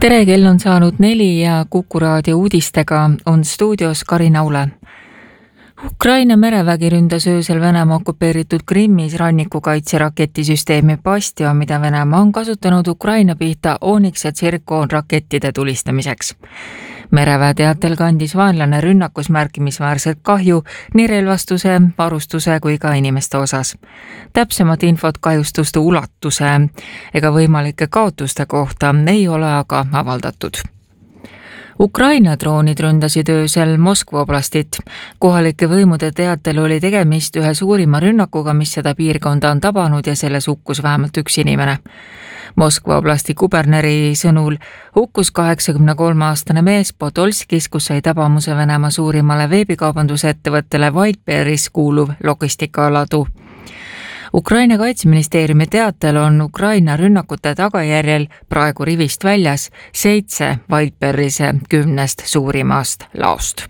Tere, kell on saanud 4 ja Kuku raadio uudistega on stuudios Karin Aule. Ukraina merevägi ründas öösel Venemaa okupeeritud Krimmis rannikukaitseraketisüsteemi Bastion, mida Venemaa on kasutanud Ukraina pihta Onyx ja Zircon rakettide tulistamiseks. Mereväe teatel kandis vaenlane rünnakus märkimisväärselt kahju nii relvastuse, varustuse kui ka inimeste osas. Täpsemat infot kahjustuste ulatuse ega võimalike kaotuste kohta ei ole aga avaldatud. Ukraina droonid ründasid öösel Moskva oblastit. Kohalike võimude teatel oli tegemist ühe suurima rünnakuga, mis seda piirkonda on tabanud ja selles hukkus vähemalt üks inimene. Moskva oblasti kuberneri sõnul hukkus 83-aastane mees Podolskis, kus sai tabamuse Venemaa suurimale veebikaubandusettevõttele Whitebearis kuuluv logistikaaladu. Ukraina kaitseministeeriumi teatel on Ukraina rünnakute tagajärjel praegu rivist väljas 7 Whitebearise 10 suurimast laost.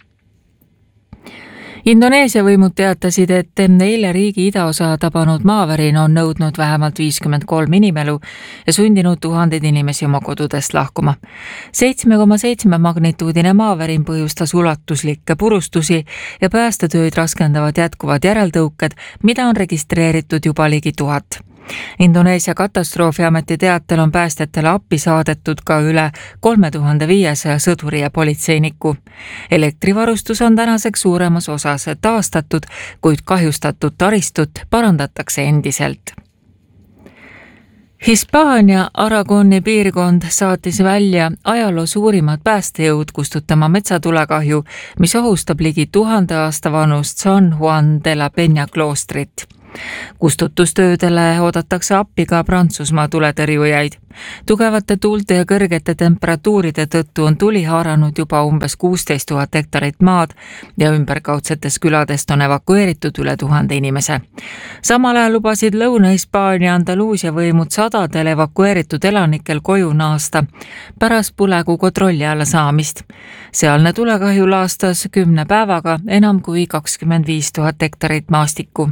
Indoneesia võimud teatasid, et eile riigi idaosa tabanud maavärin on nõudnud vähemalt 53 inimelu ja sundinud tuhandeid inimesi oma kodudest lahkuma. 7,7 magnituudine maavärin põhjustas ulatuslikke purustusi ja päästetööd raskendavad jätkuvad järeltõuked, mida on registreeritud juba ligi 1000. Indoneesia katastroofiameti teatel on päästjatele appi saadetud ka üle 3500 sõduri ja politseiniku. Elektrivarustus on tänaseks suuremas osas taastatud, kuid kahjustatud taristut parandatakse endiselt. Hispaania Aragoni piirkond saatis välja ajaloo suurimad päästejõud kustutama metsatulekahju, mis ohustab ligi 1000 aasta vanust San Juan de la Peña kloostrit. Kustutustöödele oodatakse appi ka Prantsusmaa tuletõrjujaid. Tugevate tuulte ja kõrgete temperatuuride tõttu on tuli haaranud juba umbes 16 000 hektarit maad ja ümberkaudsetest küladest on evakueeritud üle 1000 inimese. Samal ajal lubasid Lõuna-Hispaania Andaluusia võimud sadadel evakueeritud elanikel koju naasta pärast põlegu kontrolli alla saamist. Sealne tulekahju laastas 10 päevaga enam kui 25 000 hektarit maastikku.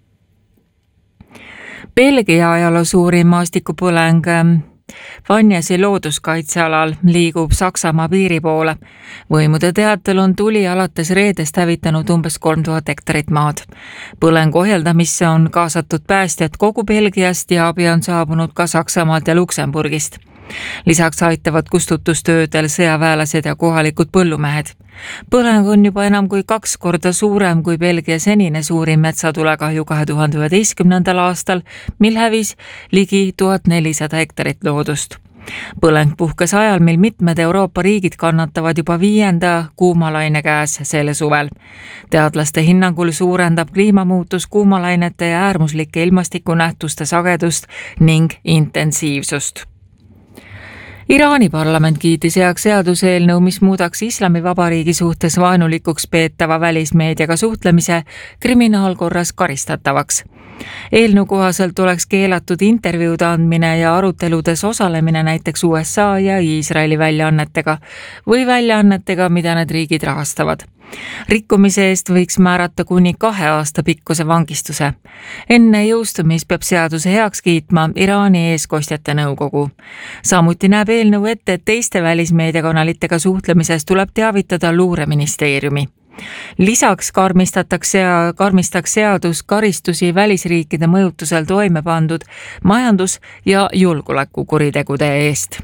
Belgia ajaloo suurim maastikupõleng Vanjasi looduskaitsealal liigub Saksamaa piiri poole. Võimude teatel on tuli alates reedest hävitanud umbes 3000 hektarit maad. Põlengu ohjeldamisse on kaasatud päästjad kogu Belgiast ja abi on saabunud ka Saksamaalt ja Luksemburgist. Lisaks aitavad kustutustöödel sõjaväelased ja kohalikud põllumehed. Põleng on juba enam kui 2 korda suurem kui Belgia senine suurim metsatulekahju 2011. aastal, mil hävis ligi 1400 hektarit loodust. Põleng puhkes ajal, mil mitmed Euroopa riigid kannatavad juba 5. kuumalaine käes selle suvel. Teadlaste hinnangul suurendab kliimamuutus kuumalainete ja äärmuslike ilmastikunähtuste sagedust ning intensiivsust. Iraani parlament kiitis heaks seaduseelnõu, mis muudaks Islamivabariigi suhtes vaenulikuks peetava välismeediaga suhtlemise kriminaalkorras karistatavaks. Eelnõu kohaselt oleks keelatud intervjuude andmine ja aruteludes osalemine näiteks USA ja Iisraeli väljaannetega või väljaannetega, mida need riigid rahastavad. Rikkumise eest võiks määrata kuni 2 aasta pikkuse vangistuse. Enne jõustumist peab seaduse heaks kiitma Iraani eeskostjate nõukogu. Samuti näeb eelnõu ette, et teiste välismeediakanalitega suhtlemisest tuleb teavitada luureministeeriumi. Lisaks karmistaks seadus karistusi välisriikide mõjutusel toime pandud majandus- ja julgeolekukuritegude eest.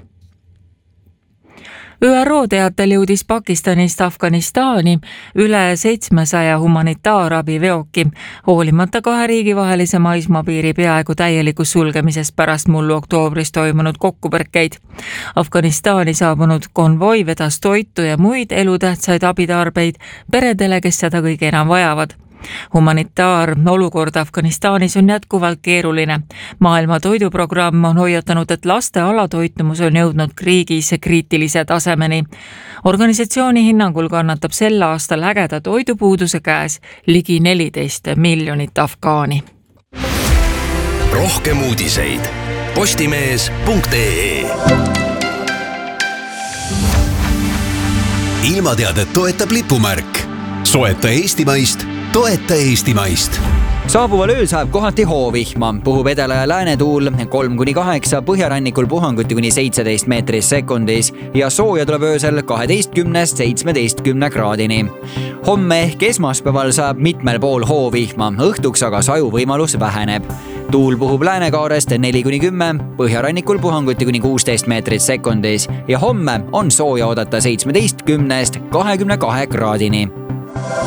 ÜRO teatel jõudis Pakistanist Afganistani üle 700 humanitaarabiveoki, hoolimata 2 riigi vahelise maismaapiiri peaaegu täielikus sulgemisest pärast mullu oktoobris toimunud kokkupõrkeid. Afganistani saabunud konvoi vedas toitu ja muid elutähtsaid abitarbeid peredele, kes seda kõige enam vajavad. Humanitaarolukord Afganistanis on jätkuvalt keeruline. Maailma toiduprogramm on hoiatanud, et laste alatoitumus on jõudnud riigis kriitilise tasemeni. Organisatsiooni hinnangul kannatab sel aastal ägeda toidupuuduse käes ligi 14 miljonit afgaani. Rohkem uudiseid postimees.ee. Ilmateadet toetab lipumärk. Soeta eestimaist, toeta eestimaist. Saabuval ööl saab kohati hoovihma, puhub edela- ja läänetuul 3-8, põhjarannikul puhanguti kuni 17 meetris sekundis ja sooja tuleb öösel 12-17 kraadini. Homme ehk esmaspäeval saab mitmel pool hoovihma, õhtuks aga saju võimalus väheneb. Tuul puhub läänekaarest 4-10, põhjarannikul puhanguti kuni 16 meetris sekundis ja homme on sooja oodata 17-22 kraadini.